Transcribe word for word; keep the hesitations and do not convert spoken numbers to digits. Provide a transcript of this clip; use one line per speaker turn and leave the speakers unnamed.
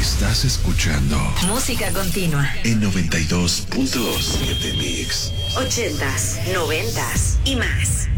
Estás escuchando
Música Continua
en noventa y dos punto siete Mix.
ochentas, noventas y más.